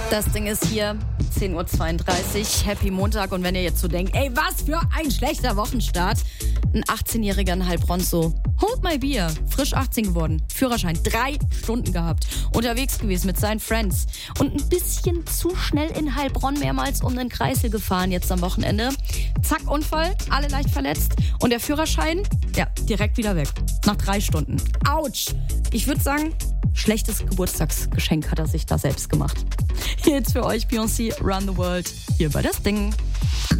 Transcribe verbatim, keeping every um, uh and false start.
Das Ding ist hier, zehn Uhr zweiunddreißig, Happy Montag. Und wenn ihr jetzt so denkt, ey, was für ein schlechter Wochenstart. Ein achtzehnjähriger in Heilbronn so, hold my beer, frisch achtzehn geworden, Führerschein, drei Stunden gehabt, unterwegs gewesen mit seinen Friends und ein bisschen zu schnell in Heilbronn mehrmals um den Kreisel gefahren jetzt am Wochenende. Zack, Unfall, alle leicht verletzt und der Führerschein, ja, direkt wieder weg, nach drei Stunden. Autsch! Ich würde sagen, schlechtes Geburtstagsgeschenk hat er sich da selbst gemacht. Hier jetzt für euch Beyoncé, Run the World, hier bei Das Ding.